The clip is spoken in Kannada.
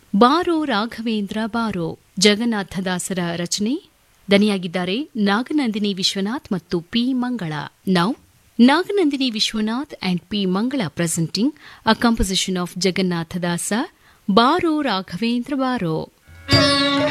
ಬಾರೋ ರಾಘವೇಂದ್ರ ಬಾರೋ ಜಗನ್ನಾಥದಾಸರ ರಚನೆ. ದನಿಯಾಗಿದ್ದಾರೆ ನಾಗನಂದಿನಿ ವಿಶ್ವನಾಥ್ ಮತ್ತು ಪಿ ಮಂಗಳ. ನೌ ನಾಗನಂದಿನಿ ವಿಶ್ವನಾಥ್ ಅಂಡ್ ಪಿ ಮಂಗಳ presenting a composition of Jagannatha Dasa, ಬಾರೋ ರಾಘವೇಂದ್ರ ಬಾರೋ.